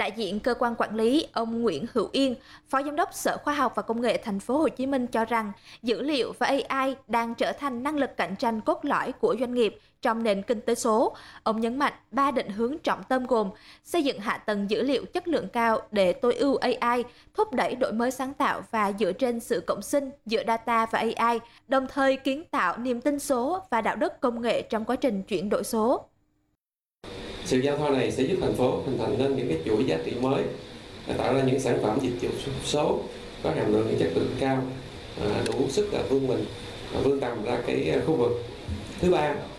Đại diện cơ quan quản lý, ông Nguyễn Hữu Yên, Phó Giám đốc Sở Khoa học và Công nghệ Thành phố Hồ Chí Minh cho rằng dữ liệu và AI đang trở thành năng lực cạnh tranh cốt lõi của doanh nghiệp trong nền kinh tế số. Ông nhấn mạnh 3 định hướng trọng tâm gồm xây dựng hạ tầng dữ liệu chất lượng cao để tối ưu AI, thúc đẩy đổi mới sáng tạo và dựa trên sự cộng sinh giữa data và AI, đồng thời kiến tạo niềm tin số và đạo đức công nghệ trong quá trình chuyển đổi số. Sự giao thoa này sẽ giúp thành phố hình thành nên những cái chuỗi giá trị mới, tạo ra những sản phẩm dịch vụ số có hàm lượng chất lượng cao, đủ sức là vươn tầm ra cái khu vực. Thứ ba